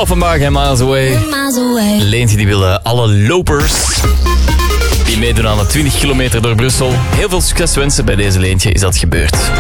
Offenbach en Miles Away. Leentje die wil alle lopers die meedoen aan de 20 kilometer door Brussel heel veel succes wensen. Bij deze Leentje is dat gebeurd.